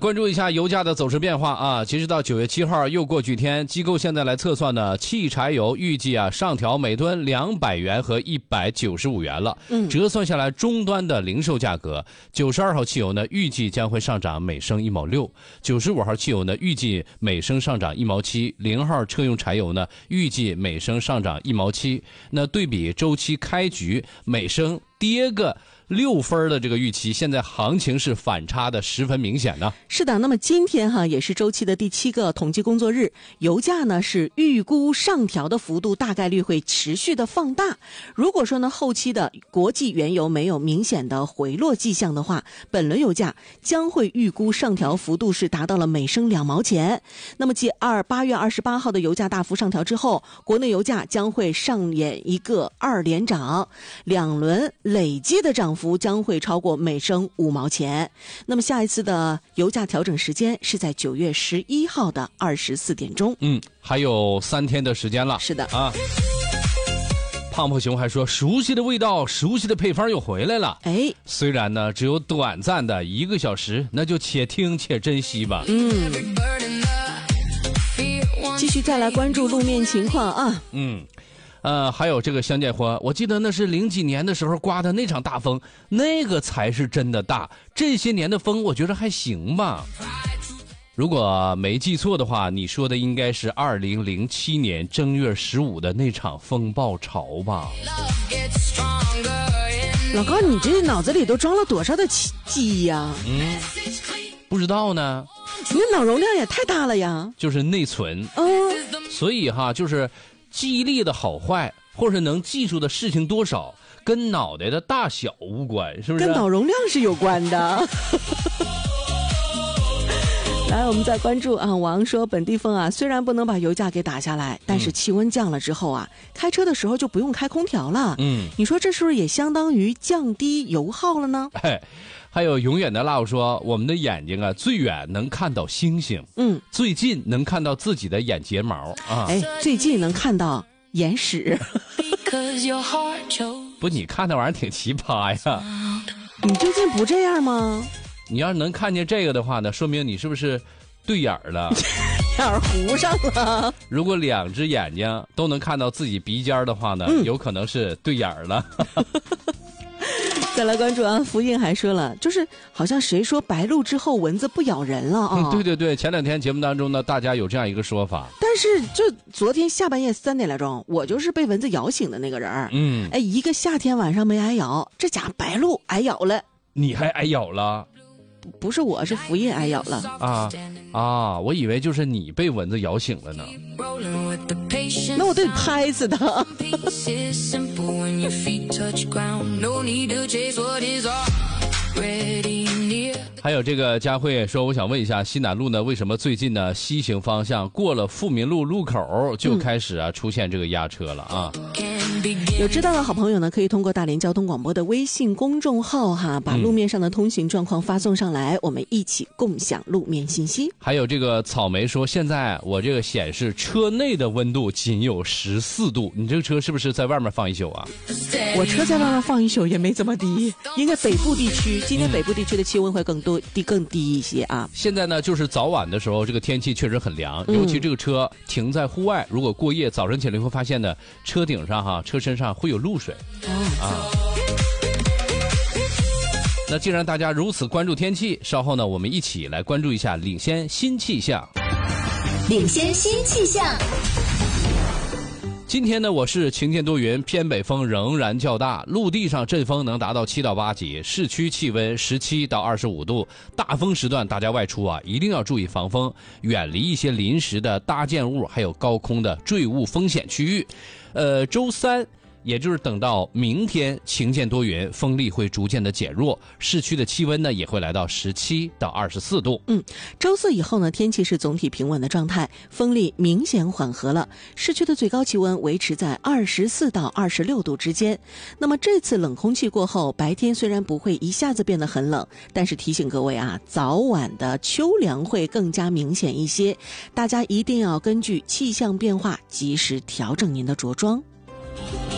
关注一下油价的走势变化啊！截止到9月7号，又过几天，机构现在来测算呢，汽柴油预计上调每吨200元和195元了。折算下来，终端的零售价格，92号汽油呢预计将会上涨每升1毛6，95号汽油呢预计每升上涨1毛7，0号车用柴油呢预计每升上涨1毛7。那对比周期开局每升跌个6分的这个预期，现在行情是反差的十分明显呢。 是的，那么今天也是周期的第7个统计工作日，油价呢是预估上调的幅度大概率会持续的放大。如果说呢后期的国际原油没有明显的回落迹象的话，本轮油价将会预估上调幅度是达到了每升2毛钱。那么继8月28号的油价大幅上调之后，国内油价将会上演一个2连涨，2轮累计的涨幅将会超过每升5毛钱。那么下一次的油价调整时间是在9月11号的24点钟。 还有3天的时间了。 是的啊。胖胖熊还说，熟悉的味道，熟悉的配方又回来了。虽然呢只有短暂的1个小时，那就且听且珍惜吧。 继续再来关注路面情况啊。 还有这个相见欢，我记得那是00几年的时候刮的那场大风，那个才是真的大。这些年的风我觉得还行吧。如果没记错的话，你说的应该是2007年正月15的那场风暴潮吧。 老高，你这脑子里都装了多少的记忆呀？ 不知道呢。 你的脑容量也太大了呀。 就是内存。所以就是记忆力的好坏，或者能记住的事情多少，跟脑袋的大小无关，是不是？ 跟脑容量是有关的。来，我们再关注王说，本地风虽然不能把油价给打下来，但是气温降了之后开车的时候就不用开空调了。你说这是不是也相当于降低油耗了呢？ 还有永远的辣说，我们的眼睛最远能看到星星，最近能看到自己的眼睫毛啊， 最近能看到眼屎。 不，你看那玩意儿挺奇葩呀。 你最近不这样吗？ 你要是能看见这个的话呢，说明你是不是对眼儿了？ 眼儿糊上了。 如果2只眼睛都能看到自己鼻尖的话呢，有可能是对眼儿了。 再来关注福印还说了，就是好像谁说白露之后蚊子不咬人了啊？ 对，前2天节目当中呢，大家有这样一个说法。 但是就昨天下半夜3点来钟，我就是被蚊子咬醒的那个人。一个夏天晚上没挨咬，这家白露挨咬了。 你还挨咬了？ 不是我，是福印挨咬了。 我以为就是你被蚊子咬醒了呢。 那我得拍死他。 还有这个佳慧说，我想问一下，西南路呢，为什么最近呢西行方向过了富民路路口就开始出现这个压车了啊？ 有知道的好朋友呢，可以通过大连交通广播的微信公众号把路面上的通行状况发送上来，我们一起共享路面信息。 还有这个草莓说，现在我这个显示车内的温度仅有14度，你这个车是不是在外面放一宿啊？ 我车在外面放一宿也没这么低，应该北部地区，今天北部地区的气温会更低一些啊。 现在呢，就是早晚的时候，这个天气确实很凉，尤其这个车停在户外，如果过夜，早晨起来会发现呢，车顶上车身上会有露水。那既然大家如此关注天气，稍后呢，我们一起来关注一下领先新气象。 领先新气象。 今天呢，我市晴间多云，偏北风仍然较大，陆地上阵风能达到7到8级，市区气温17到25度。大风时段大家外出一定要注意防风，远离一些临时的搭建物，还有高空的坠物风险区域。周3。也就是等到明天晴间多云，风力会逐渐的减弱，市区的气温呢也会来到17到24度。 周4以后呢，天气是总体平稳的状态，风力明显缓和了，市区的最高气温维持在24到26度之间。那么这次冷空气过后，白天虽然不会一下子变得很冷，但是提醒各位早晚的秋凉会更加明显一些，大家一定要根据气象变化及时调整您的着装。